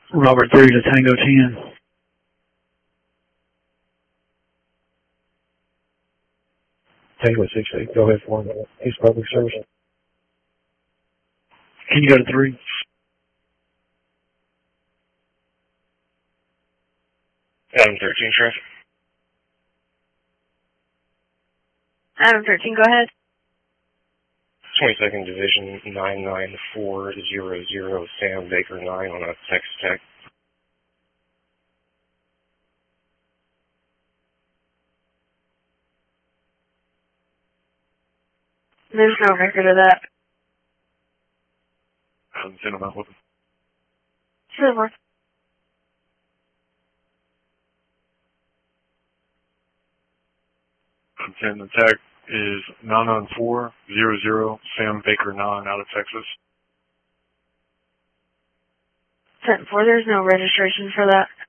Robert 3 to Tango 10. Tango 6-8, go ahead for him. He's public service. Can you go to 3? Adam 13, sir. Adam 13, go ahead. 22nd Division 99400, Sam Baker 9 on a text tech. There's no record of that. Adam 10 about weapon. Silver. Adam 10, the tag is 99400, Sam Baker 9 out of Texas. 10-4, there's no registration for that.